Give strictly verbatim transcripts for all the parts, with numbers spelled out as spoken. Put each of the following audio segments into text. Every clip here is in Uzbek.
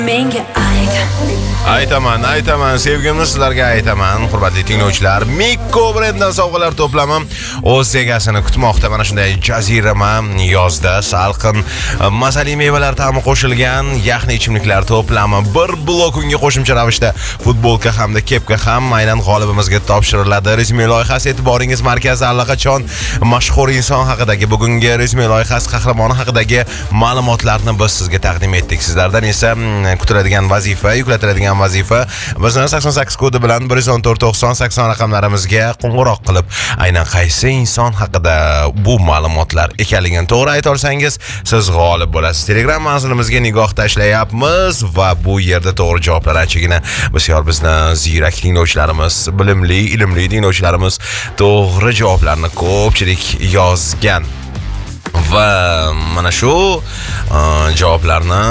Menga ayt. Aytaman, aytaman, sevgimni sizlarga aytaman. Hurmatli tinglovchilar, Mikko brendidan sovg'alar to'plami o'z egasini kutmoqda. Mana shunday jazirama yozda salqin mazali mevalar ta'mi qo'shilgan yaxna ichimliklar to'plami bir blok unga qo'shimcha ravishda futbolka hamda kepka ham aynan g'olibimizga topshiriladi. Rasmiy loyihasi e'tiboringiz markazi allaqachon mashhur inson haqidagi bugungi rasmiy loyihasi qahramoni haqidagi ma'lumotlarni biz sizga taqdim etdik. Sizlardan esa kutiladigan vazifa, yuklatiladigan vazifa bizni sakson sakkiz kodi bilan bir o'n to'rt to'qson sakson raqamlarimizga qo'ng'iroq qilib, aynan qaysi inson haqida bu ma'lumotlar ekanligini to'g'ri ayta olsangiz, siz g'olib bo'lasiz. Telegram manzilimizga nigoh tashlayapmiz va bu yerda to'g'ri javoblar anchagina bisyor bizni ziyrak tinglovchilarimiz, bilimli, ilmli tinglovchilarimiz to'g'ri javoblarni ko'pchilik yozgan. Va mana shu javoblarni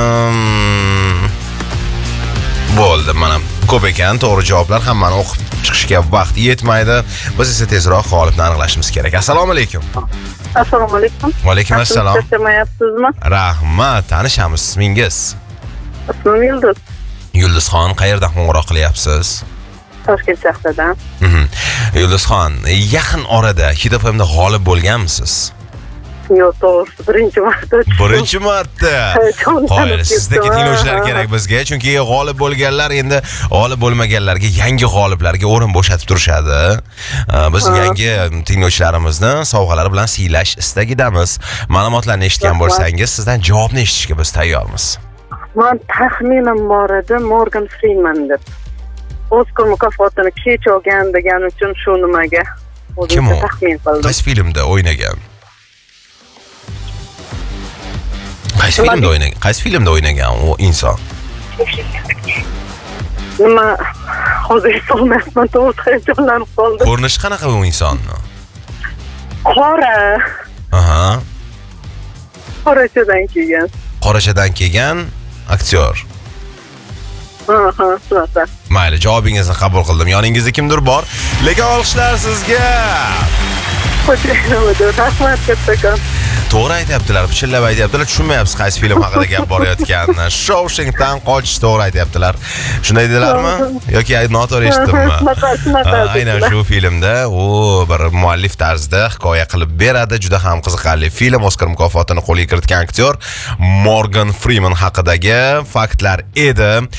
bo'ldi. Mana ko'p ekan to'g'ri javoblar, hammani o'qib chiqishga vaqt yetmaydi. Biz esa tezroq g'olibni aniqlashimiz kerak. Assalomu alaykum. Assalomu alaykum. Va alaykum assalom. Tashlamayapsizmi? Rahmat, tanishamiz. Ismingiz? Ismim Yulduz. Yulduzxon, qayerdan qo'ng'iroq qilyapsiz? Toshkent shahridan. Mhm. Yulduzxon, yaqin orada Hit F M da g'olib bo'lganmisiz? Yo'q, to'g'risi birinchi marta. Birinchi marta. Qo'ying, sizdagi tinglovchilar kerak bizga, chunki g'olib bo'lganlar endi g'olib bo'lmaganlarga, yangi g'oliblarga o'rin bo'shatib turishadi. Biz yangi tinglovchilarimizni sovg'alar bilan siylash istagidamiz. Ma'lumotlarni eshitgan bo'lsangiz, sizdan javobni eshitishga biz tayyormiz. Men taxminan bor edi, Morgan Freeman deb. Oskar mukofotini kech olgan degan uchun shu nimaga o'zimcha taxmin qildim. Qaysi filmda o'ynagan? Qaysi filmda o'ynagan? Qaysi filmda o'ynagan u inson? Nima, hozir eslolmayapman, to'g'ri hayajonlanib qoldim. Ko'rinishi qanaqa u insonni? Qora. Aha. Qorachadan kelgan. Qorachadan kelgan aktyor. Aha, shunaqa. Mayli, javobingizni qabul qildim. Yoningizda kimdir bor. Lekin olqishlar sizga. Qo'shilmadim. Rahmat kattakon. To'g'ri aytyaptilar, pichillab aytyaptilar, tushunmayapsiz qaysi film haqida gap borayotganini. Shawshankdan qochish to'g'ri aytyaptilar. Shunday dedilarmi? Yoki noto'g'ri eshitdimmi? Aynan shu filmda u bir muallif tarzida hikoya qilib beradi. Juda ham qiziqarli film. Oskar mukofotini qo'lga kiritgan aktyor Morgan Freeman haqidagi faktlar edi.